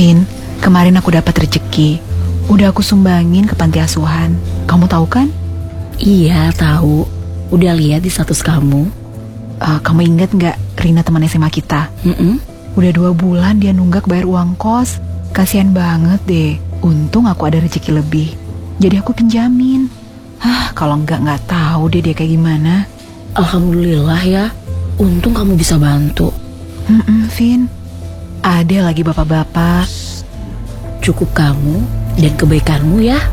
Vin, kemarin aku dapat rezeki. Udah aku sumbangin ke panti asuhan. Kamu tahu kan? Iya, tahu. Udah lihat di status kamu. Kamu ingat nggak Rina teman SMA kita? Udah 2 bulan dia nunggak bayar uang kos. Kasian banget deh. Untung aku ada rezeki lebih. Jadi aku pinjamin. Kalau nggak tahu deh dia kayak gimana. Alhamdulillah ya. Untung kamu bisa bantu. Vin, ada lagi bapak-bapak. Cukup kamu dan kebaikanmu ya.